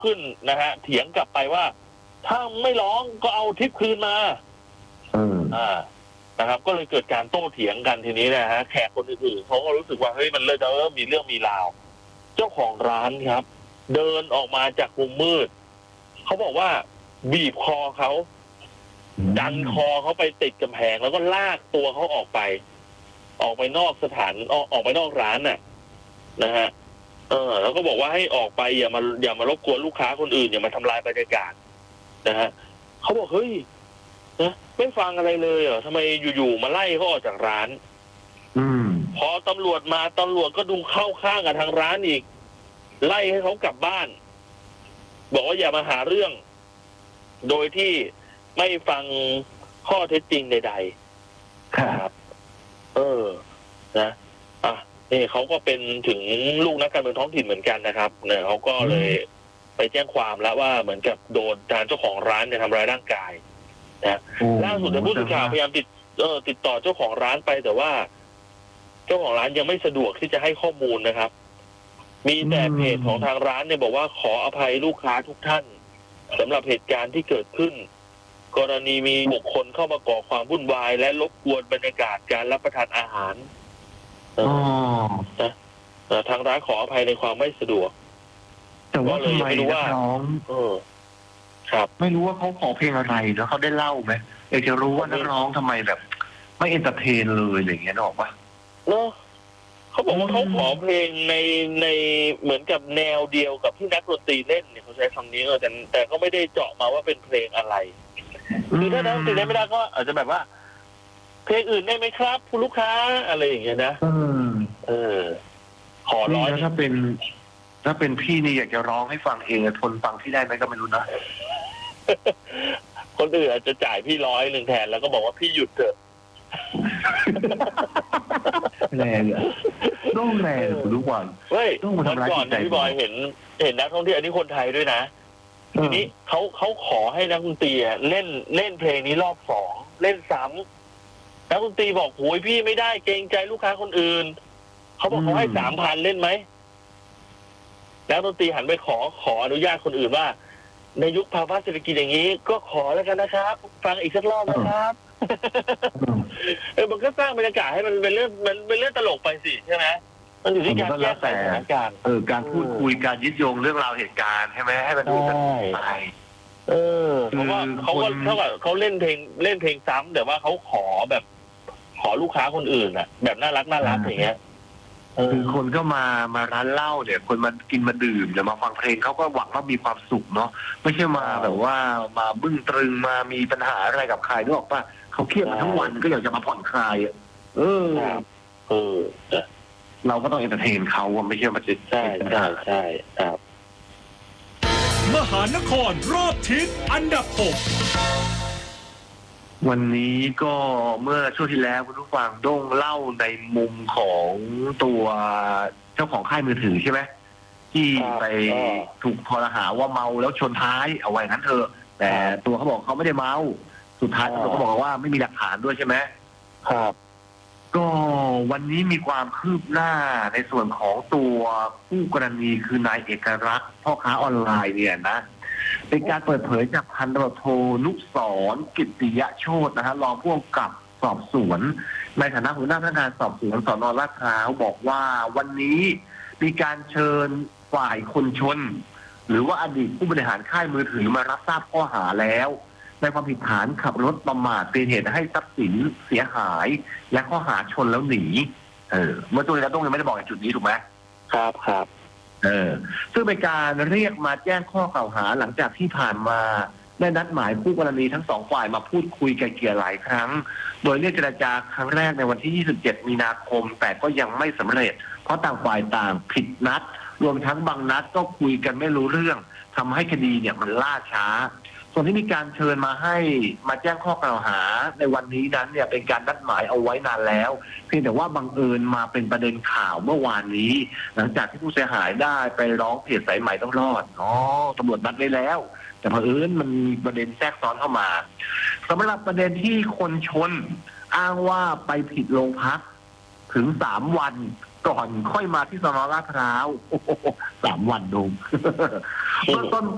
ขึ้นนะฮะเถียงกลับไปว่าถ้าไม่ร้องก็เอาทิปคืนมานะครับก็เลยเกิดการโต้เถียงกันทีนี้นะฮะแขกคนอื่นๆเขาก็รู้สึกว่าเฮ้ยมันเริ่มมีเรื่องมีราวเจ้าของร้านครับเดินออกมาจากมุมมืดเขาบอกว่าบีบคอเขาดันคอเขาไปติดกำแพงแล้วก็ลากตัวเขาออกไปนอกสถานออกไปนอกร้านน่ะนะฮะแล้วก็บอกว่าให้ออกไปอย่ามารบกวนลูกค้าคนอื่นอย่ามาทำลายบรรยากาศนะฮะเขาบอกเฮ้ยนะไม่ฟังอะไรเลยเหรอทำไมอยู่ๆมาไล่เขาออกจากร้านพอตำรวจมาตำรวจก็ดูเข้าข้างกับทางร้านอีกไล่ให้เขากลับบ้านบอกว่าอย่ามาหาเรื่องโดยที่ไม่ฟังข้อเท็จจริงใดๆครับนะนี่เขาก็เป็นถึงลูกนักการเมืองท้องถิ่นเหมือนกันนะครับเนี่ยเขาก็เลยไปแจ้งความแล้วว่าเหมือนกับโดนทางเจ้าของร้านเนี่ยทำร้ายร่างกายนะล่าสุดผู้สื่อข่าวพยายามติดต่อเจ้าของร้านไปแต่ว่าเจ้าของร้านยังไม่สะดวกที่จะให้ข้อมูลนะครับมีแต่เพจของทางร้านเนี่ยบอกว่าขออภัยลูกค้าทุกท่านสำหรับเหตุการณ์ที่เกิดขึ้นกรณีมีบุคคลเข้ามาก่อความวุ่นวายและรบกวนบรรยากาศการรับประทานอาหารทางร้านขออภัยในความไม่สะดวกแต่ว่าทำไมนักร้องครับไม่รู้ว่าเขาขอเพลงอะไรแล้วเขาได้เล่าไหมอยากจะรู้ว่านักร้องทำไมแบบไม่เอนเตอร์เทนเลยอะไรอย่างเงี้ยนึกออกปะเนาะเขาบอกว่าเขาขอเพลงในเหมือนกับแนวเดียวกับที่นักดนตรีเล่นเนี่ยเขาใช้คำนี้แต่ก็ไม่ได้เจาะมาว่าเป็นเพลงอะไรคือถ้านักดนตรีเล่นไม่ได้ก็อาจจะแบบว่าเพลงอื่นได้ไหมครับคุณลูกค้าอะไรอย่างเงี้ยนะขอร้อยถ้าเป็นพี่นี่อยากจะร้องให้ฟังเองทนฟังพี่ได้ไหมก็ไม่รู้นะคนอื่นอาจจะจ่ายพี่100แทนแล้วก็บอกว่าพี่หยุดเถอะแรงอ่ะต้องแรงทุกวันเฮ้ยวันก่อนพี่บอยเห็นนักท่องเที่ยวอันนี้คนไทยด้วยนะทีนี้เขาขอให้นักดนตรีเล่นเพลงนี้รอบ2เล่นซ้ำนักดนตรีบอกโหยพี่ไม่ได้เกรงใจลูกค้าคนอื่นเขาบอกเขาให้ 3,000 เล่นไหมนักดนตรีหันไปขออนุญาตคนอื่นว่าในยุคภาวะเศรษฐกิจอย่างนี้ก็ขอแล้วกันนะครับฟังอีกสักรอบนะครับมันก็สร้างบรรยากาศให้มันเป็นเรื่องตลกไปสิใช่ไหมมันอยู่ที่การแก้ไขสถานการณ์การพูดคุยการยึดโยงเรื่องราวเหตุการณ์ใช่ไหมให้มันดูสนุกไปเพราะว่าเขาเล่นเพลงซ้ำแต่ว่าเขาขอลูกค้าคนอื่นอ่ะแบบน่ารักอย่างเงี้ยคือคนก็มาร้านเหล้าเนี่ยคนมากินมาดื่มหรือมาฟังเพลงเขาก็หวังว่ามีความสุขเนาะไม่ใช่มาแบบว่ามาบึ้งตรึงมามีปัญหาอะไรกับใครนึกออกป่ะเขาเครียดมาทั้งวันก็อยากจะมาผ่อนคลายเราก็ต้องเอนเตอร์เทนเขาไม่ใช่มาจิตใช่ครับมหานครรอบทิศอันดับ6 วันนี้ก็เมื่อช่วงที่แล้วคุณผู้ฟังด้งเล่าในมุมของตัวเจ้าของค่ายมือถือใช่ไหมที่ไปถูกคอรหาว่าเมาแล้วชนท้ายเอาไว้งั้นเถอะแต่ตัวเขาบอกเขาไม่ได้เมาสุดท้ายตำรวจเขาบอกว่าไม่มีหลักฐานด้วยใช่ไหมครับก็วันนี้มีความคืบหน้าในส่วนของตัวผู้กรณีคือนายเอกลักษณ์พ่อค้าออนไลน์เนี่ยนะเป็นการเปิดเผยจากพันตำรวจโทนุสรณ์กิตติยโชตินะฮะรองผู้กำกับสอบสวนในฐานะหัวหน้าพนักงานสอบสวนสน.ลาดพร้าวบอกว่าวันนี้มีการเชิญฝ่ายคนชนหรือว่าอดีตผู้บริหารค่ายมือถือมารับทราบข้อหาแล้วในความผิดฐานขับรถประมาทเป็นเหตุให้ทรัพย์สินเสียหายและข้อหาชนแล้วหนีเมื่อตัวนี้ต้องยังไม่ได้บอกในจุดนี้ถูกไหมครับซึ่งเป็นการเรียกมาแจ้งข้อกล่าวหาหลังจากที่ผ่านมาได้นัดหมายผู้กรณีทั้งสองฝ่ายมาพูดคุยไกล่เกลี่ยหลายครั้งโดยเรียกเจรจาครั้งแรกในวันที่27มีนาคมแต่ก็ยังไม่สำเร็จเพราะต่างฝ่ายต่างผิดนัดรวมทั้งบางนัดก็คุยกันไม่รู้เรื่องทำให้คดีเนี่ยมันล่าช้าส่วนที่มีการเชิญมาแจ้งข้อกล่าวหาในวันนี้นั้นเนี่ยเป็นการนัดหมายเอาไว้นานแล้วเพียงแต่ว่าบังเอิญมาเป็นประเด็นข่าวเมื่อวานนี้หลังจากที่ผู้เสียหายได้ไปร้องเพจสายใหม่ต้องรอดตำรวจนัดไว้แล้วแต่เผอิญมันมีประเด็นแทรกซ้อนเข้ามาสำหรับประเด็นที่คนชนอ้างว่าไปผิดโรงพักถึง3 วันก่อนค่อยมาที่สน.ลาดพร้าว3 วันดูเบื้องต้น